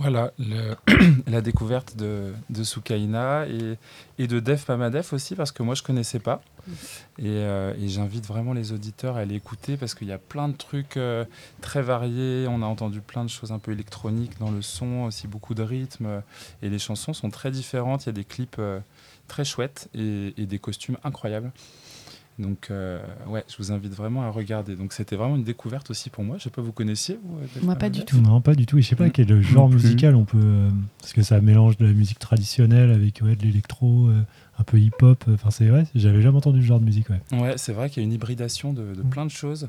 Voilà, la découverte de Soukaina et de Def Pamadef aussi, parce que moi je ne connaissais pas. Et j'invite vraiment les auditeurs à l'écouter parce qu'il y a plein de trucs très variés. On a entendu plein de choses un peu électroniques dans le son, aussi beaucoup de rythme. Et les chansons sont très différentes. Il y a des clips très chouettes et des costumes incroyables. Donc, ouais, je vous invite vraiment à regarder. Donc, c'était vraiment une découverte aussi pour moi. Je ne sais pas, vous connaissiez Moi, pas du tout. Non, pas du tout. Et je ne sais pas quel genre musical on peut... parce que ça mélange de la musique traditionnelle avec de l'électro, un peu hip-hop. Enfin, c'est vrai, j'avais jamais entendu ce genre de musique. Ouais, c'est vrai qu'il y a une hybridation de plein de choses.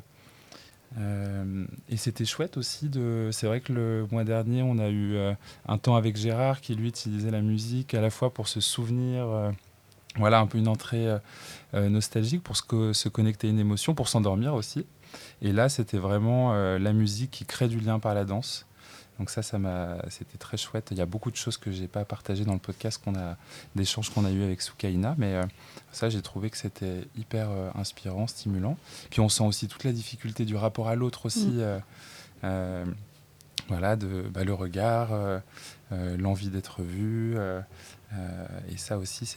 Et c'était chouette aussi. C'est vrai que le mois dernier, on a eu un temps avec Gérard qui, lui, utilisait la musique à la fois pour se souvenir... Voilà, un peu une entrée nostalgique pour se connecter à une émotion, pour s'endormir aussi. Et là, c'était vraiment la musique qui crée du lien par la danse. Donc c'était très chouette. Il y a beaucoup de choses que je n'ai pas partagées dans le podcast, d'échanges qu'on a eu avec Soukaina. Mais ça, j'ai trouvé que c'était hyper inspirant, stimulant. Puis on sent aussi toute la difficulté du rapport à l'autre aussi. Voilà, le regard, l'envie d'être vu. Et ça aussi,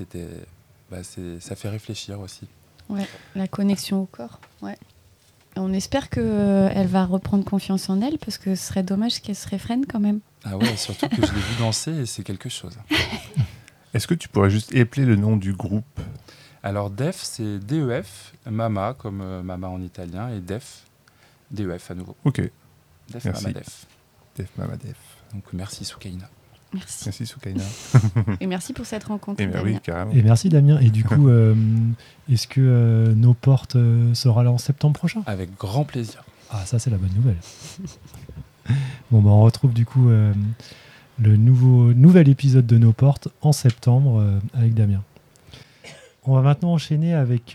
ça fait réfléchir aussi. Ouais, la connexion au corps. Ouais. On espère qu'elle va reprendre confiance en elle, parce que ce serait dommage qu'elle se réfrène quand même. Ah ouais, surtout que je l'ai vu danser et c'est quelque chose. Est-ce que tu pourrais juste épeler le nom du groupe ? Alors Def, c'est DEF, Mama comme Mama en italien, et Def, DEF à nouveau. Ok. Def, merci. Mama, Def. Def, Mama, Def. Donc merci Soukaina. Merci Soukaina. Et merci pour cette rencontre, Damien. Oui, carrément. Et merci Damien. Et du coup, est-ce que Nos Portes sera là en septembre prochain ? Avec grand plaisir. Ah, ça c'est la bonne nouvelle. Bon, on retrouve du coup le nouvel épisode de Nos Portes en septembre avec Damien. On va maintenant enchaîner avec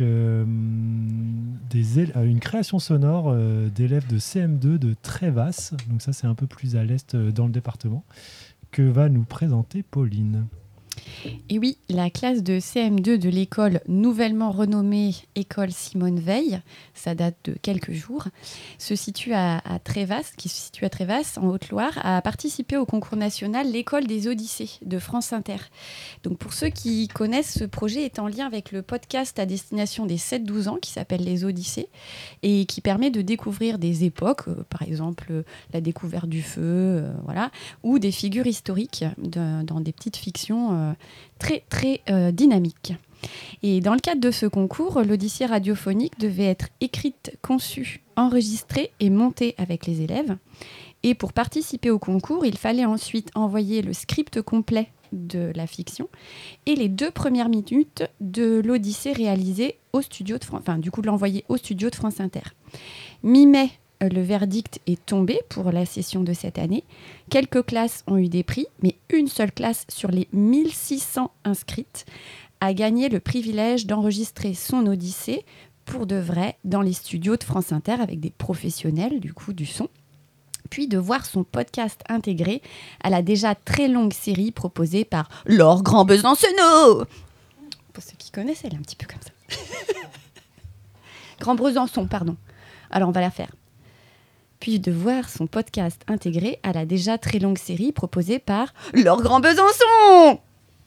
une création sonore d'élèves de CM2 de Trévas. Donc ça, c'est un peu plus à l'est dans le département, que va nous présenter Pauline. Et oui, la classe de CM2 de l'école nouvellement renommée École Simone Veil, ça date de quelques jours, qui se situe à Trévas, en Haute-Loire, a participé au concours national L'école des Odyssées de France Inter. Donc pour ceux qui connaissent, ce projet est en lien avec le podcast à destination des 7-12 ans qui s'appelle Les Odyssées et qui permet de découvrir des époques, par exemple la découverte du feu, ou des figures historiques dans des petites fictions très très dynamique. Et dans le cadre de ce concours, l'Odyssée radiophonique devait être écrite, conçue, enregistrée et montée avec les élèves. Et pour participer au concours, il fallait ensuite envoyer le script complet de la fiction et les 2 premières minutes de l'Odyssée réalisée au studio de l'envoyer au studio de France Inter. Mi-mai, le verdict est tombé pour la session de cette année. Quelques classes ont eu des prix, mais une seule classe sur les 1600 inscrites a gagné le privilège d'enregistrer son Odyssée pour de vrai dans les studios de France Inter avec des professionnels du son, puis de voir son podcast intégré à la déjà très longue série proposée par Laure Grand-Besancenot. Pour ceux qui connaissent, elle est un petit peu comme ça. Grand-Besançon, pardon. Alors on va la faire. Puis de voir son podcast intégré à la déjà très longue série proposée par Laure Grand-Besançon.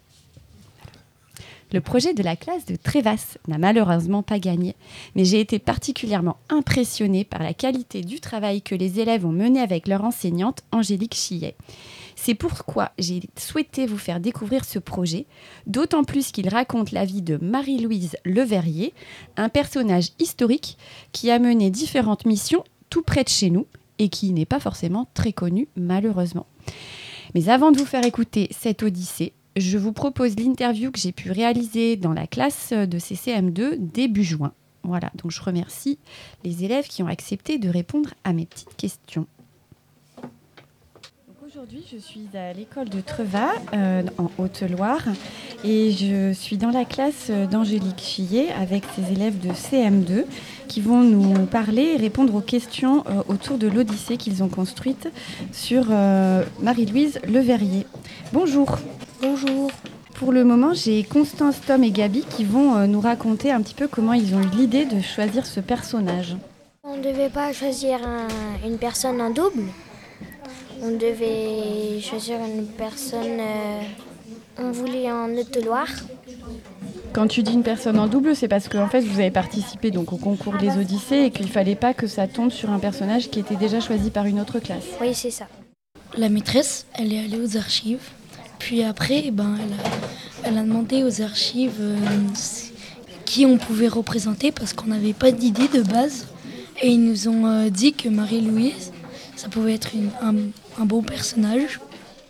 Le projet de la classe de Trévas n'a malheureusement pas gagné, mais j'ai été particulièrement impressionnée par la qualité du travail que les élèves ont mené avec leur enseignante Angélique Chillet. C'est pourquoi j'ai souhaité vous faire découvrir ce projet, d'autant plus qu'il raconte la vie de Marie-Louise Leverrier, un personnage historique qui a mené différentes missions tout près de chez nous et qui n'est pas forcément très connu malheureusement. Mais avant de vous faire écouter cette odyssée, je vous propose l'interview que j'ai pu réaliser dans la classe de CCM2 début juin. Voilà, donc je remercie les élèves qui ont accepté de répondre à mes petites questions. Aujourd'hui, je suis à l'école de Trevas, en Haute-Loire, et je suis dans la classe d'Angélique Chillet avec ses élèves de CM2 qui vont nous parler et répondre aux questions autour de l'Odyssée qu'ils ont construite sur Marie-Louise Leverrier. Bonjour. Bonjour. Pour le moment, j'ai Constance, Tom et Gabi qui vont nous raconter un petit peu comment ils ont eu l'idée de choisir ce personnage. On ne devait pas choisir une personne en double. On devait choisir une personne. On voulait un Haute-Loire. Quand tu dis une personne en double, c'est parce que en fait, vous avez participé donc, au concours des Odyssées et qu'il ne fallait pas que ça tombe sur un personnage qui était déjà choisi par une autre classe. Oui, c'est ça. La maîtresse, elle est allée aux archives. Puis après, elle a demandé aux archives qui on pouvait représenter parce qu'on n'avait pas d'idée de base. Et ils nous ont dit que Marie-Louise, ça pouvait être un bon personnage.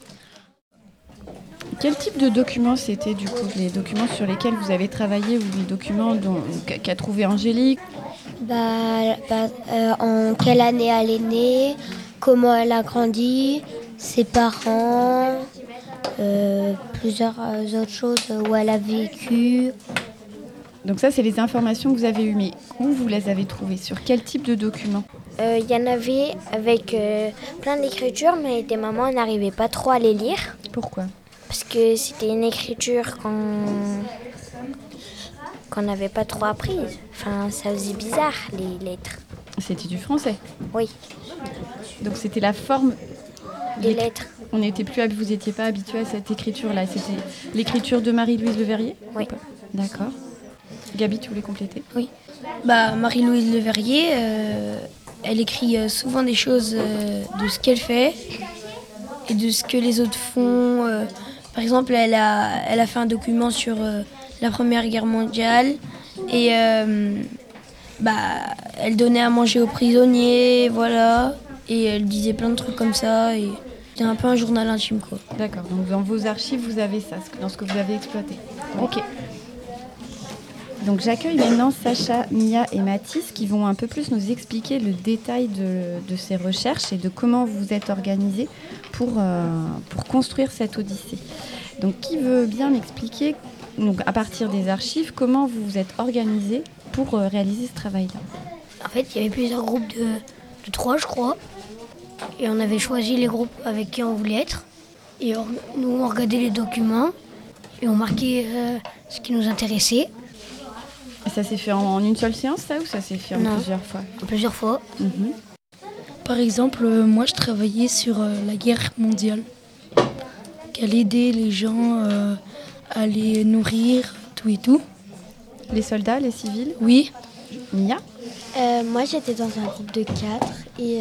Quel type de documents c'était du coup, les documents sur lesquels vous avez travaillé ou les documents qu'a trouvé Angélique? En quelle année elle est née, comment elle a grandi, ses parents, plusieurs autres choses où elle a vécu. Donc ça, c'est les informations que vous avez eues, mais où vous les avez trouvées? Sur quel type de documents? Il y en avait avec plein d'écritures, mais des mamans n'arrivaient pas trop à les lire. Pourquoi? Parce que c'était une écriture qu'on n'avait pas trop apprise. Enfin, ça faisait bizarre, les lettres. C'était du français? Oui, Donc c'était la forme des lettres. Vous n'étiez pas habitué à cette écriture-là. C'était l'écriture de Marie-Louise Leverrier? Oui. D'accord. Gabi, tu voulais compléter? Oui. Marie-Louise Leverrier, elle écrit souvent des choses de ce qu'elle fait et de ce que les autres font. Par exemple, elle a fait un document sur la Première Guerre mondiale et elle donnait à manger aux prisonniers, voilà. Et elle disait plein de trucs comme ça. Et c'était un peu un journal intime, quoi. D'accord. Donc dans vos archives, vous avez ça, dans ce que vous avez exploité. Ok. Donc j'accueille maintenant Sacha, Mia et Mathis qui vont un peu plus nous expliquer le détail de ces recherches et de comment vous vous êtes organisés pour construire cette Odyssée. Donc qui veut bien m'expliquer, donc, à partir des archives, comment vous vous êtes organisés pour réaliser ce travail-là? En fait, il y avait plusieurs groupes de 3, je crois. Et on avait choisi les groupes avec qui on voulait être. Et nous, on regardait les documents et on marquait ce qui nous intéressait. Et ça s'est fait en une seule séance, ça, ou ça s'est fait en Non. plusieurs fois? Plusieurs fois. Mhm. Par exemple, moi, je travaillais sur la guerre mondiale. Qu'elle aidait les gens à les nourrir, tout et tout. Les soldats, les civils? Oui. Mia? Moi, j'étais dans un groupe de 4 et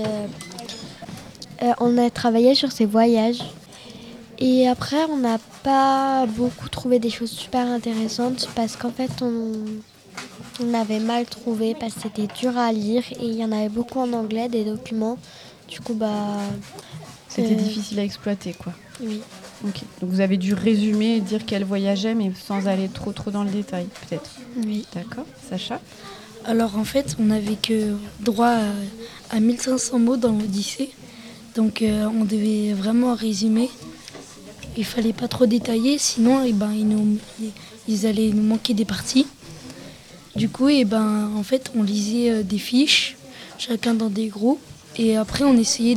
on a travaillé sur ces voyages. Et après, on n'a pas beaucoup trouvé des choses super intéressantes parce qu'en fait, on avait mal trouvé parce que c'était dur à lire et il y en avait beaucoup en anglais, des documents. Du coup, C'était difficile à exploiter, quoi. oui. Ok. Donc vous avez dû résumer et dire qu'elle voyageait, mais sans aller trop dans le détail, peut-être. Oui. D'accord. Sacha? Alors en fait, on n'avait que droit à 1500 mots dans l'Odyssée. Donc on devait vraiment résumer. Il fallait pas trop détailler, sinon ils allaient nous manquer des parties. Du coup, en fait, on lisait des fiches, chacun dans des groupes. Et après, on essayait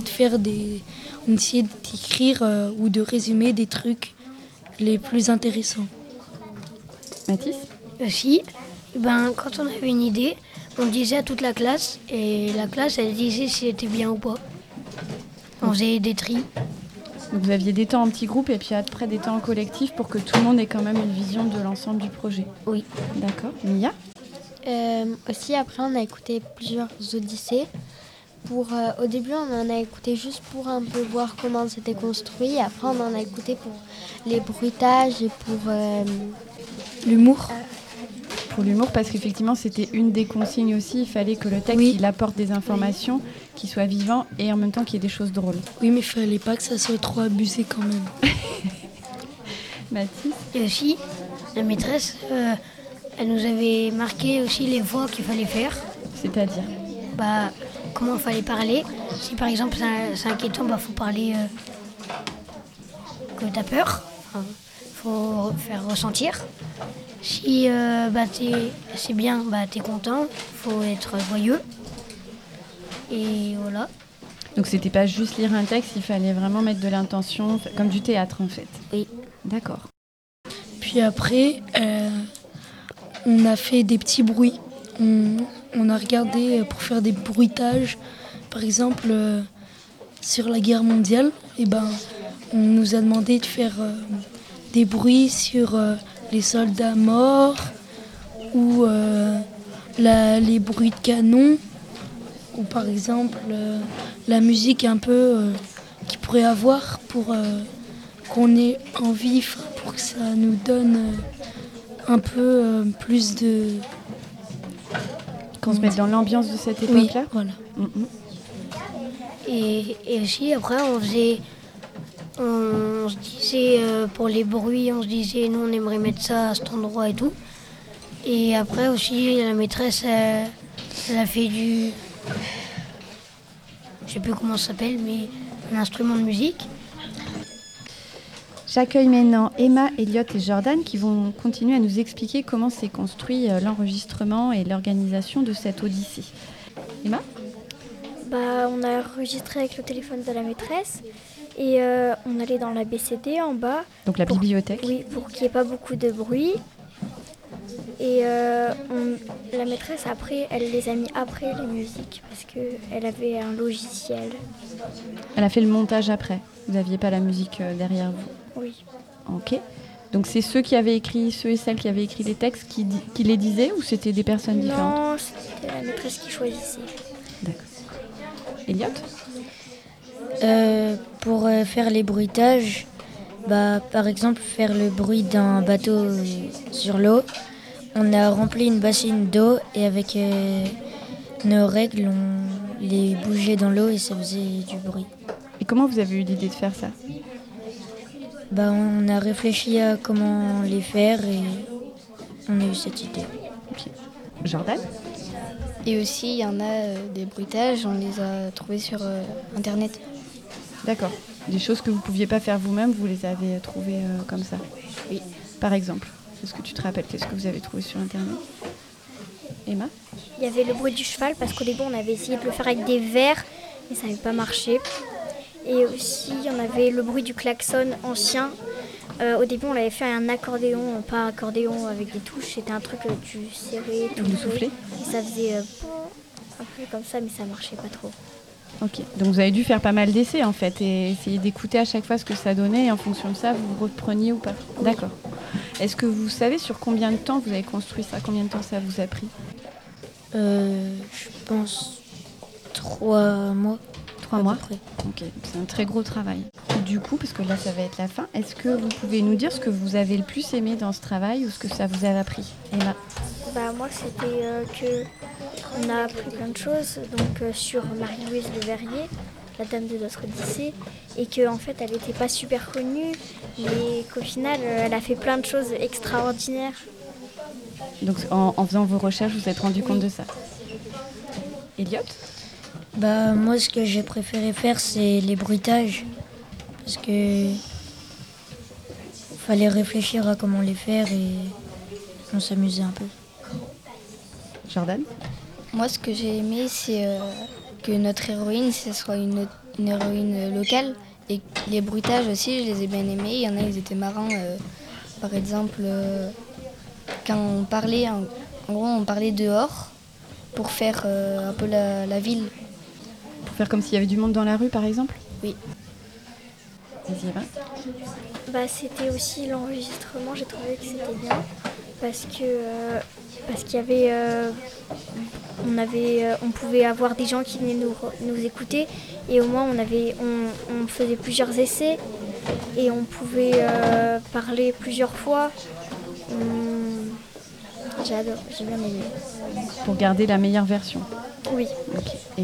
d'écrire ou de résumer des trucs les plus intéressants. Mathis? Aussi, quand on avait une idée, on le disait à toute la classe. Et la classe, elle disait si c'était bien ou pas. On faisait des tris. Donc vous aviez des temps en petits groupes et puis après des temps en collectif pour que tout le monde ait quand même une vision de l'ensemble du projet. Oui. D'accord. Mia? Aussi, après, on a écouté plusieurs Odyssées. Au début, on en a écouté juste pour un peu voir comment c'était construit. Après, on en a écouté pour les bruitages et pour L'humour. Pour l'humour, parce qu'effectivement, c'était une des consignes aussi. Il fallait que le texte Oui. il apporte des informations qui soient vivants et en même temps qu'il y ait des choses drôles. Oui, mais il fallait pas que ça soit trop abusé quand même. Mathis? Et aussi, la maîtresse, elle nous avait marqué aussi les voix qu'il fallait faire. C'est-à-dire? Comment il fallait parler. Si par exemple c'est inquiétant, faut parler que t'as peur. Faut faire ressentir. Si c'est bien, t'es content. Faut être joyeux. Et voilà. Donc c'était pas juste lire un texte, il fallait vraiment mettre de l'intention, comme du théâtre en fait. Oui. D'accord. Puis après, on a fait des petits bruits. On a regardé pour faire des bruitages. Par exemple, sur la guerre mondiale, on nous a demandé de faire des bruits sur les soldats morts ou les bruits de canon ou par exemple la musique un peu qu'il pourrait avoir pour qu'on ait envie, pour que ça nous donne un peu plus de... Qu'on se mette dans l'ambiance de cette époque-là. Oui, voilà. Et aussi, après, on se disait, pour les bruits, on se disait, nous, on aimerait mettre ça à cet endroit et tout. Et après aussi, la maîtresse, elle a fait du... Je sais plus comment ça s'appelle, mais un instrument de musique. J'accueille maintenant Emma, Elliot et Jordan qui vont continuer à nous expliquer comment s'est construit l'enregistrement et l'organisation de cette odyssée. Emma ? On a enregistré avec le téléphone de la maîtresse et on allait dans la BCD en bas. Donc la bibliothèque. Oui, pour qu'il n'y ait pas beaucoup de bruit. Et la maîtresse, après, elle les a mis après les musiques parce qu'elle avait un logiciel. Elle a fait le montage après. Vous n'aviez pas la musique derrière vous. Oui. Ok. Donc c'est ceux et celles qui avaient écrit les textes qui les disaient ou c'était des personnes différentes ? Non, c'était la maîtresse qui choisissait. D'accord. Elliot ? Pour faire les bruitages, par exemple faire le bruit d'un bateau sur l'eau, on a rempli une bassine d'eau et avec nos règles, on les bougeait dans l'eau et ça faisait du bruit. Et comment vous avez eu l'idée de faire ça ? On a réfléchi à comment les faire et on a eu cette idée. Okay. Jordan ? Et aussi, il y en a des bruitages, on les a trouvés sur Internet. D'accord. Des choses que vous ne pouviez pas faire vous-même, vous les avez trouvées comme ça ? Oui. Par exemple, est-ce que tu te rappelles qu'est-ce que vous avez trouvé sur Internet ? Emma ? Il y avait le bruit du cheval parce qu'au début, on avait essayé de le faire avec des verres, mais ça n'avait pas marché. Et aussi, il y en avait le bruit du klaxon ancien. Au début, on l'avait fait à un accordéon, pas un accordéon avec des touches. C'était un truc que tu serrais, tout Vous soufflez. Et ça faisait un peu comme ça, mais ça marchait pas trop. Ok, donc vous avez dû faire pas mal d'essais en fait et essayer d'écouter à chaque fois ce que ça donnait et en fonction de ça, vous repreniez ou pas. Oui. D'accord. Est-ce que vous savez sur combien de temps vous avez construit ça ? Combien de temps ça vous a pris ? Je pense 3 mois. 3 mois ? Ok, c'est un très gros travail. Du coup, parce que là ça va être la fin, est-ce que vous pouvez nous dire ce que vous avez le plus aimé dans ce travail ou ce que ça vous a appris ? Emma ? Moi, c'était qu'on a appris plein de choses sur Marie-Louise Le Verrier, la dame de notre Odyssée, et qu'en fait, elle n'était pas super connue, mais qu'au final, elle a fait plein de choses extraordinaires. Donc, en faisant vos recherches, vous vous êtes rendu compte de ça. Elliot ? Moi, ce que j'ai préféré faire, c'est les bruitages, parce que fallait réfléchir à comment les faire et on s'amusait un peu. Jordan ? Moi, ce que j'ai aimé, c'est que notre héroïne, ce soit une héroïne locale. Et les bruitages aussi, je les ai bien aimés. Il y en a, ils étaient marrants. Par exemple, quand on parlait, en gros, on parlait dehors pour faire un peu la ville. Pour faire comme s'il y avait du monde dans la rue, par exemple ? Oui. Vas-y, Eva. C'était aussi l'enregistrement, j'ai trouvé que c'était bien. Parce qu'il y avait, on pouvait avoir des gens qui venaient nous écouter et au moins on faisait plusieurs essais et on pouvait parler plusieurs fois. J'adore, j'ai bien aimé. Pour garder la meilleure version. Oui. Ok. Elliot ?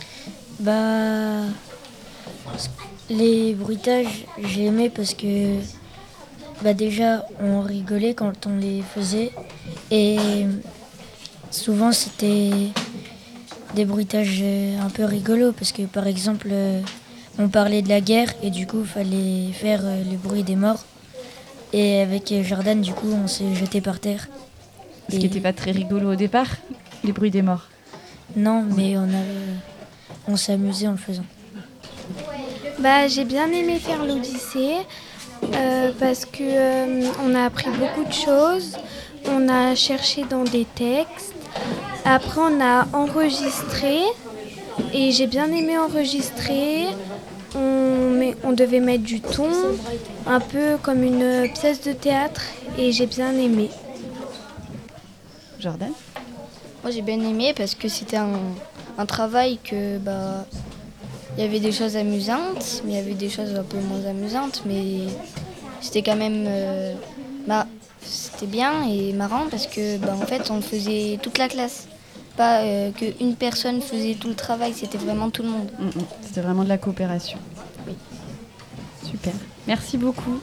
Les bruitages, j'ai aimé parce que déjà on rigolait quand on les faisait et souvent c'était des bruitages un peu rigolos parce que par exemple on parlait de la guerre et du coup il fallait faire le bruit des morts et avec Jordan du coup on s'est jeté par terre. Ce qui n'était pas très rigolo au départ, les bruits des morts. Non, mais on s'est amusé en le faisant. J'ai bien aimé faire l'Odyssée parce que on a appris beaucoup de choses, on a cherché dans des textes, après on a enregistré et j'ai bien aimé enregistrer. On devait mettre du ton, un peu comme une pièce de théâtre, et j'ai bien aimé. Jordan? Moi j'ai bien aimé parce que c'était un travail que il y avait des choses amusantes, mais il y avait des choses un peu moins amusantes, mais c'était quand même c'était bien et marrant parce que en fait on faisait toute la classe. Pas qu'une personne faisait tout le travail, c'était vraiment tout le monde. C'était vraiment de la coopération. Oui. Super. Merci beaucoup.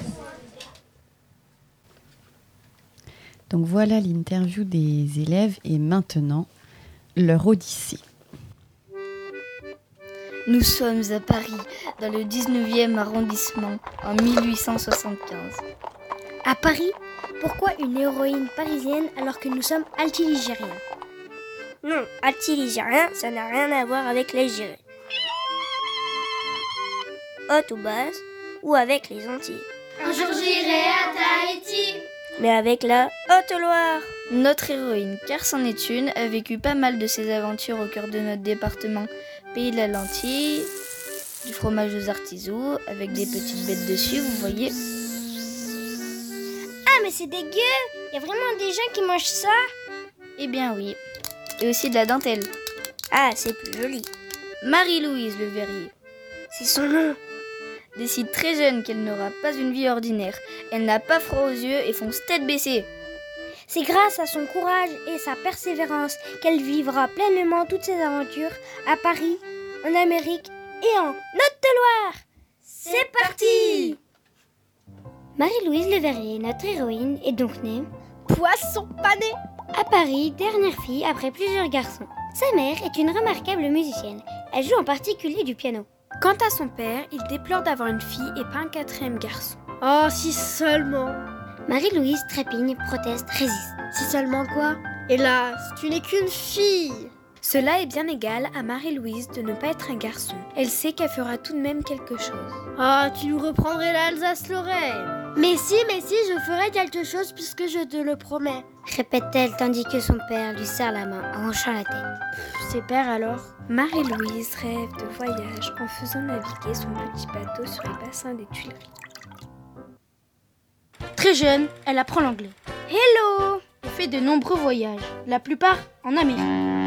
Donc voilà l'interview des élèves et maintenant leur odyssée. Nous sommes à Paris, dans le 19e arrondissement, en 1875. À Paris, pourquoi une héroïne parisienne alors que nous sommes altiligériens? Non, altiligérien, ça n'a rien à voir avec l'Algérie. Haute ou basse, ou avec les Antilles. Un jour j'irai à Tahiti. Mais avec la Haute-Loire. Notre héroïne, car c'en est une, a vécu pas mal de ses aventures au cœur de notre département. Pays de la lentille, du fromage aux artisans, avec des petites bêtes dessus, vous voyez. Ah mais c'est dégueu! Y a vraiment des gens qui mangent ça? Eh bien oui. Et aussi de la dentelle. Ah, c'est plus joli. Marie-Louise Le Verrier. C'est son nom. Décide très jeune qu'elle n'aura pas une vie ordinaire. Elle n'a pas froid aux yeux et fonce tête baissée. C'est grâce à son courage et sa persévérance qu'elle vivra pleinement toutes ses aventures à Paris, en Amérique et en Haute-Loire. C'est parti! Marie-Louise Le Verrier, notre héroïne, est donc née Poisson pané à Paris, dernière fille après plusieurs garçons. Sa mère est une remarquable musicienne. Elle joue en particulier du piano. Quant à son père, il déplore d'avoir une fille et pas un 4e garçon. Oh, si seulement! Marie-Louise trépigne, proteste, résiste. Si seulement quoi? Hélas, tu n'es qu'une fille! Cela est bien égal à Marie-Louise de ne pas être un garçon. Elle sait qu'elle fera tout de même quelque chose. Ah, tu nous reprendrais l'Alsace-Lorraine! Mais si, je ferai quelque chose puisque je te le promets. Répète-t-elle tandis que son père lui serre la main en hochant la tête. Ses pères alors? Marie-Louise rêve de voyage en faisant naviguer son petit bateau sur les bassins des Tuileries. Très jeune, elle apprend l'anglais. Hello! Elle fait de nombreux voyages, la plupart en Amérique.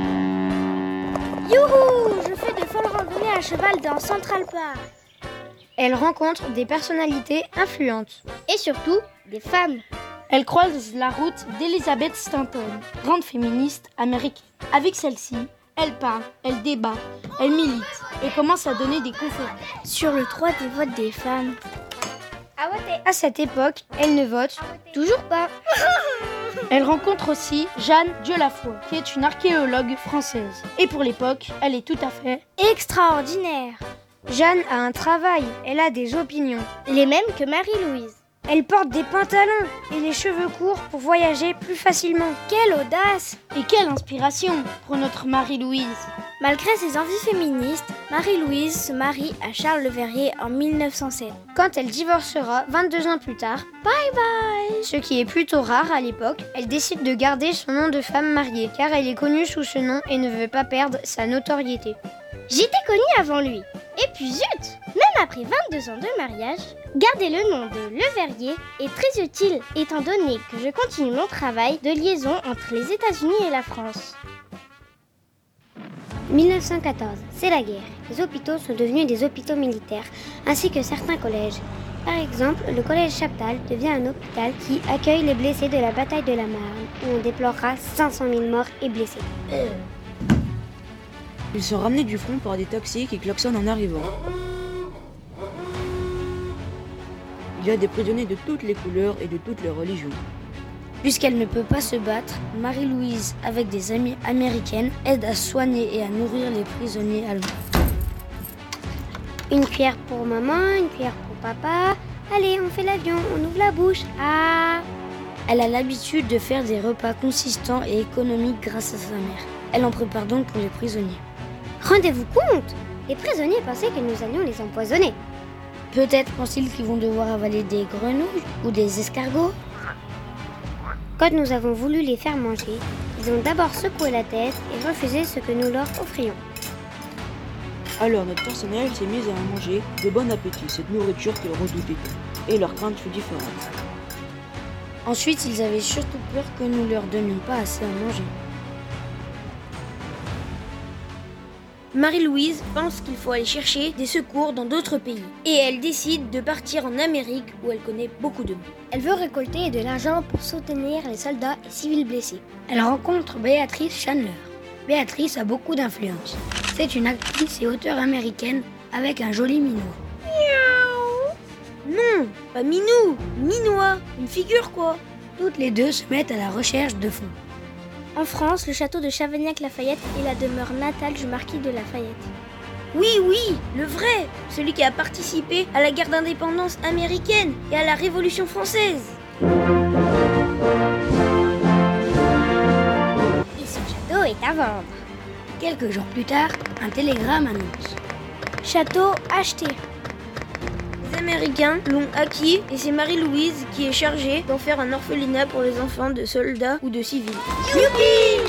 Youhou! Je fais de folles randonnées à cheval dans Central Park. Elle rencontre des personnalités influentes. Et surtout, des femmes. Elle croise la route d'Elizabeth Stanton, grande féministe américaine. Avec celle-ci, elle parle, elle débat, elle milite et commence à donner des conférences. Sur le droit des votes des femmes. À cette époque, elle ne vote toujours pas. Elle rencontre aussi Jeanne Dieulafoy, qui est une archéologue française. Et pour l'époque, elle est tout à fait extraordinaire. Jeanne a un travail, elle a des opinions, les mêmes que Marie-Louise. Elle porte des pantalons et les cheveux courts pour voyager plus facilement. Quelle audace! Et quelle inspiration pour notre Marie-Louise! Malgré ses envies féministes, Marie-Louise se marie à Charles Le Verrier en 1907. Quand elle divorcera 22 ans plus tard, bye bye! Ce qui est plutôt rare à l'époque, elle décide de garder son nom de femme mariée, car elle est connue sous ce nom et ne veut pas perdre sa notoriété. J'étais connue avant lui. Et puis zut! Même après 22 ans de mariage, garder le nom de Le Verrier est très utile, étant donné que je continue mon travail de liaison entre les États-Unis et la France. 1914, c'est la guerre. Les hôpitaux sont devenus des hôpitaux militaires, ainsi que certains collèges. Par exemple, le collège Chaptal devient un hôpital qui accueille les blessés de la bataille de la Marne, où on déplorera 500 000 morts et blessés. Ils sont ramenés du front par des taxis qui klaxonnent en arrivant. Il y a des prisonniers de toutes les couleurs et de toutes les religions. Puisqu'elle ne peut pas se battre, Marie-Louise, avec des amies américaines, aide à soigner et à nourrir les prisonniers allemands. Une cuillère pour maman, une cuillère pour papa. Allez, on fait l'avion, on ouvre la bouche. Ah! Elle a l'habitude de faire des repas consistants et économiques grâce à sa mère. Elle en prépare donc pour les prisonniers. Rendez-vous compte! Les prisonniers pensaient que nous allions les empoisonner. Peut-être pensent-ils qu'ils vont devoir avaler des grenouilles ou des escargots. Quand nous avons voulu les faire manger, ils ont d'abord secoué la tête et refusé ce que nous leur offrions. Alors notre personnel s'est mis à manger de bon appétit cette nourriture qu'ils redoutaient tant, et leurs craintes furent différentes. Ensuite, ils avaient surtout peur que nous leur donnions pas assez à manger. Marie-Louise pense qu'il faut aller chercher des secours dans d'autres pays. Et elle décide de partir en Amérique où elle connaît beaucoup de monde. Elle veut récolter de l'argent pour soutenir les soldats et civils blessés. Elle rencontre Béatrice Chandler. Béatrice a beaucoup d'influence. C'est une actrice et auteure américaine avec un joli minou. Non, pas Minou, Minois, une figure quoi. Toutes les deux se mettent à la recherche de fonds. En France, le château de Chavagnac-Lafayette est la demeure natale du marquis de Lafayette. Oui, le vrai, celui qui a participé à la guerre d'indépendance américaine et à la Révolution française. Et son château est à vendre. Quelques jours plus tard, un télégramme annonce. Château acheté. Les Américains l'ont acquis et c'est Marie-Louise qui est chargée d'en faire un orphelinat pour les enfants de soldats ou de civils. Youpi!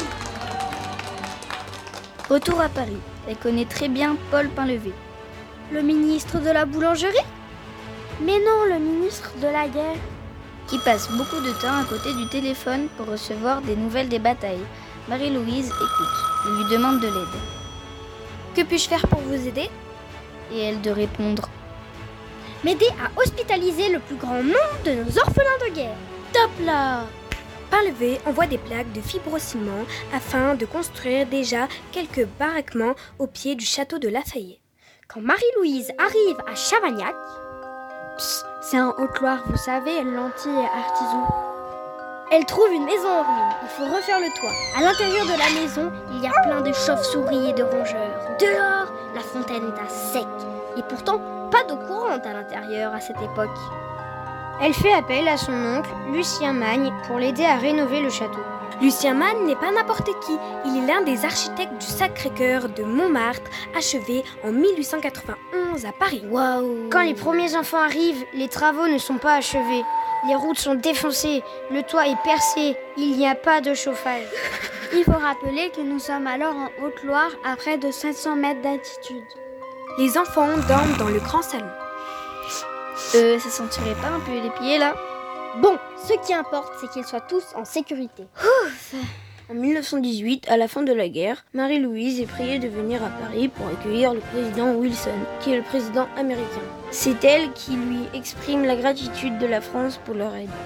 Retour à Paris, elle connaît très bien Paul Painlevé. Le ministre de la boulangerie? Mais non, le ministre de la guerre. Qui passe beaucoup de temps à côté du téléphone pour recevoir des nouvelles des batailles. Marie-Louise écoute et lui demande de l'aide. Que puis-je faire pour vous aider? Et elle de répondre. M'aider à hospitaliser le plus grand nombre de nos orphelins de guerre. Top là! Painlevé envoie des plaques de fibrociment afin de construire déjà quelques baraquements au pied du château de Lafayette. Quand Marie-Louise arrive à Chavagnac, c'est en Haute-Loire, vous savez, lentilles et artisan. Elle trouve une maison en ruine, il faut refaire le toit. À l'intérieur de la maison, il y a plein de chauves-souris et de rongeurs. Dehors, la fontaine est à sec. Et pourtant, pas d'eau courante à l'intérieur à cette époque. Elle fait appel à son oncle, Lucien Magne, pour l'aider à rénover le château. Lucien Magne n'est pas n'importe qui, il est l'un des architectes du Sacré-Cœur de Montmartre, achevé en 1891 à Paris. Waouh! Quand les premiers enfants arrivent, les travaux ne sont pas achevés. Les routes sont défoncées, le toit est percé, il n'y a pas de chauffage. Il faut rappeler que nous sommes alors en Haute-Loire à près de 700 mètres d'altitude. Les enfants dorment dans le grand salon. Ça sentirait pas un peu les pieds là? Bon, ce qui importe, c'est qu'ils soient tous en sécurité. Ouf! En 1918, à la fin de la guerre, Marie-Louise est priée de venir à Paris pour accueillir le président Wilson, qui est le président américain. C'est elle qui lui exprime la gratitude de la France pour leur aide.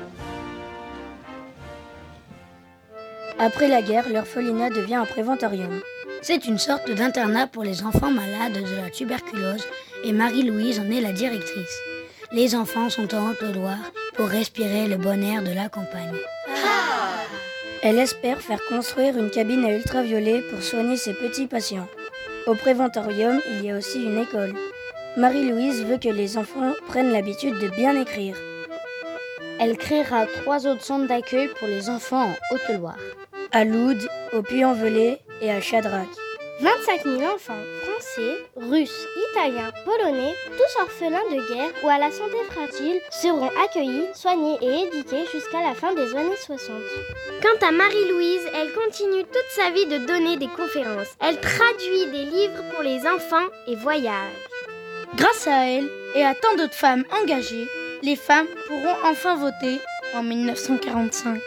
Après la guerre, l'orphelinat devient un préventorium. C'est une sorte d'internat pour les enfants malades de la tuberculose et Marie-Louise en est la directrice. Les enfants sont en Haute-Loire pour respirer le bon air de la campagne. Elle espère faire construire une cabine à ultraviolet pour soigner ses petits patients. Au préventorium, il y a aussi une école. Marie-Louise veut que les enfants prennent l'habitude de bien écrire. Elle créera 3 autres centres d'accueil pour les enfants en Haute-Loire. À Loud, au Puy-en-Velay et à Chadrac. 25 000 enfants français, russes, italiens, polonais, tous orphelins de guerre ou à la santé fragile, seront accueillis, soignés et éduqués jusqu'à la fin des années 60. Quant à Marie-Louise, elle continue toute sa vie de donner des conférences. Elle traduit des livres pour les enfants et voyage. Grâce à elle et à tant d'autres femmes engagées, les femmes pourront enfin voter en 1945.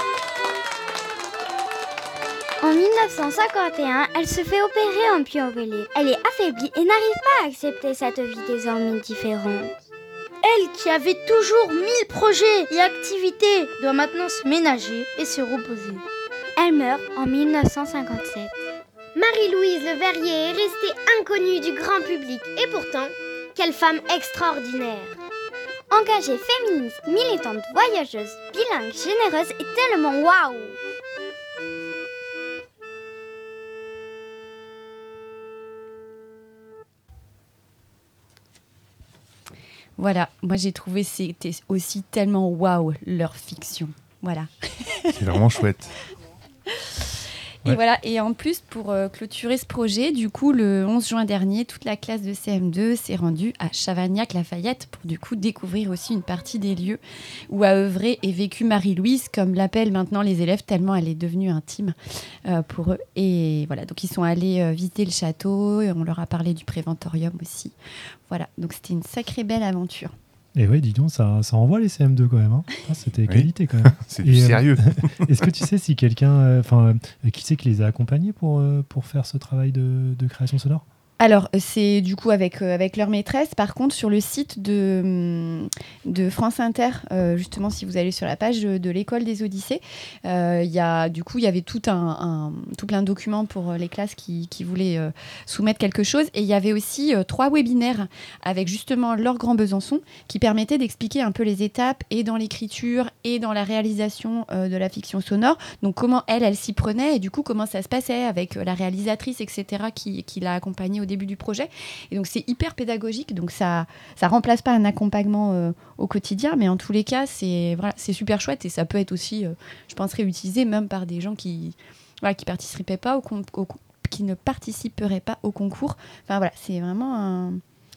En 1951, elle se fait opérer en Puy-en-Velay. Elle est affaiblie et n'arrive pas à accepter cette vie désormais différente. Elle qui avait toujours 1000 projets et activités doit maintenant se ménager et se reposer. Elle meurt en 1957. Marie-Louise Le Verrier est restée inconnue du grand public et pourtant, quelle femme extraordinaire! Engagée, féministe, militante, voyageuse, bilingue, généreuse et tellement waouh! Voilà, moi j'ai trouvé c'était aussi tellement waouh leur fiction. Voilà. C'est vraiment chouette. Et voilà. Et en plus, pour clôturer ce projet, du coup, le 11 juin dernier, toute la classe de CM2 s'est rendue à Chavagnac-Lafayette pour du coup découvrir aussi une partie des lieux où a œuvré et vécu Marie-Louise, comme l'appellent maintenant les élèves, tellement elle est devenue intime pour eux. Et voilà, donc ils sont allés visiter le château, et on leur a parlé du préventorium aussi. Voilà, donc c'était une sacrée belle aventure. Et oui, dis donc, ça envoie les CM2 quand même. Hein. C'était qualité quand même. C'est du sérieux. Est-ce que tu sais si quelqu'un, qui c'est qui les a accompagnés pour faire ce travail de création sonore ? Alors, c'est du coup avec leur maîtresse. Par contre, sur le site de France Inter, justement, si vous allez sur la page de l'école des Odyssées, il y avait tout plein de documents pour les classes qui voulaient soumettre quelque chose. Et il y avait aussi 3 webinaires avec justement Laure Grand-Besançon qui permettaient d'expliquer un peu les étapes et dans l'écriture et dans la réalisation de la fiction sonore. Donc, comment elle s'y prenait et du coup, comment ça se passait avec la réalisatrice, etc., qui l'a accompagnée au début du projet. Et donc c'est hyper pédagogique, donc ça remplace pas un accompagnement au quotidien, mais en tous les cas c'est super chouette et ça peut être aussi je pense réutilisé même par des gens qui participaient pas qui ne participeraient pas au concours. Enfin voilà, c'est vraiment un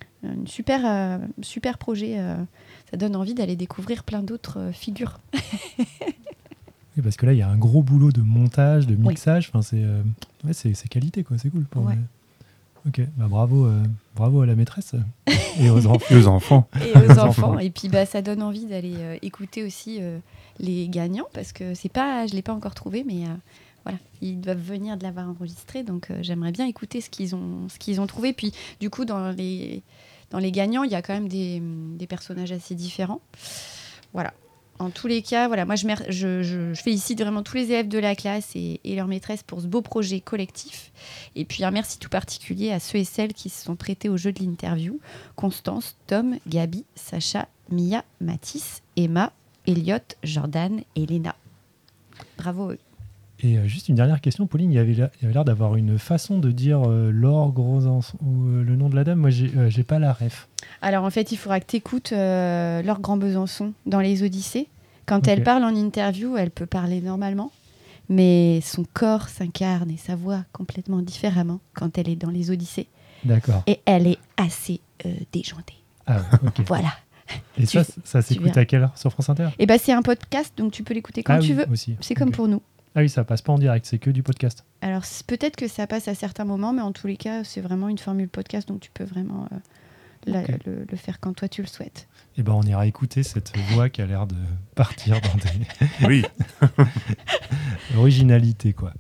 super projet, ça donne envie d'aller découvrir plein d'autres figures. Oui, parce que là il y a un gros boulot de montage, de mixage, enfin c'est qualité quoi, c'est cool pour Ok, bravo à la maîtresse et aux enfants. Et aux enfants. Et puis ça donne envie d'aller écouter aussi les gagnants parce que je l'ai pas encore trouvé, mais voilà, ils doivent venir de l'avoir enregistré, donc j'aimerais bien écouter ce qu'ils ont trouvé. Puis du coup dans les gagnants, il y a quand même des personnages assez différents. Voilà. En tous les cas, voilà, moi je félicite vraiment tous les élèves de la classe et leur maîtresse pour ce beau projet collectif. Et puis un merci tout particulier à ceux et celles qui se sont prêtés au jeu de l'interview. Constance, Tom, Gabi, Sacha, Mia, Mathis, Emma, Elliot, Jordan et Léna. Bravo eux. Et juste une dernière question, Pauline, il y avait l'air d'avoir une façon de dire Laure Grand-Besançon ou le nom de la dame. Moi, j'ai pas la ref. Alors en fait, il faudra que tu écoutes Laure Grand-Besançon dans les Odyssées. Quand elle parle en interview, elle peut parler normalement, mais son corps s'incarne et sa voix complètement différemment quand elle est dans les Odyssées. D'accord. Et elle est assez déjantée. Ah, ok. Voilà. Et ça s'écoute à quelle heure sur France Inter ? Et c'est un podcast, donc tu peux l'écouter quand tu veux. Aussi. C'est comme pour nous. Ah oui, ça passe pas en direct, c'est que du podcast. Alors peut-être que ça passe à certains moments, mais en tous les cas, c'est vraiment une formule podcast, donc tu peux vraiment le faire quand toi tu le souhaites. Et on ira écouter cette voix qui a l'air de partir dans des... Oui. Originalité, quoi.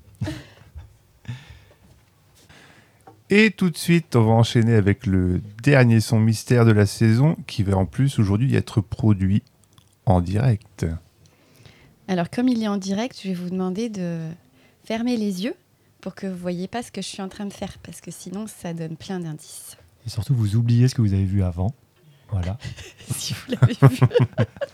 Et tout de suite, on va enchaîner avec le dernier son mystère de la saison qui va en plus aujourd'hui être produit en direct. Alors comme il est en direct, je vais vous demander de fermer les yeux pour que vous ne voyez pas ce que je suis en train de faire, parce que sinon ça donne plein d'indices. Et surtout, vous oubliez ce que vous avez vu avant. Voilà. Si vous l'avez vu.